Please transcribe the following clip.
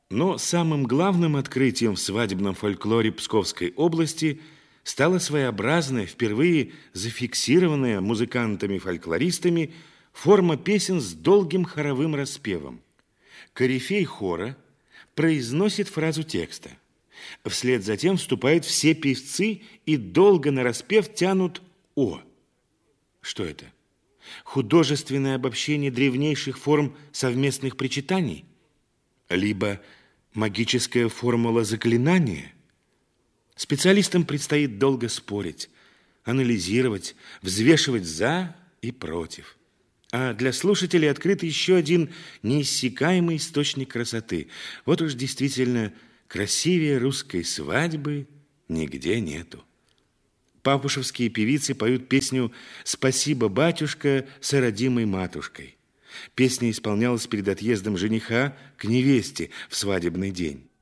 Но самым главным открытием в свадебном фольклоре Псковской области стала своеобразная, впервые зафиксированная музыкантами-фольклористами форма песен с долгим хоровым распевом. Корифей хора произносит фразу текста. Вслед за тем вступают все певцы и долго нараспев тянут «о». Что это? Художественное обобщение древнейших форм совместных причитаний? Либо магическая формула заклинания? Специалистам предстоит долго спорить, анализировать, взвешивать за и против. А для слушателей открыт еще один неиссякаемый источник красоты. Вот уж действительно красивее русской свадьбы нигде нету. Павушевские певицы поют песню «Спасибо, батюшка, с родимой матушкой». Песня исполнялась перед отъездом жениха к невесте в свадебный день.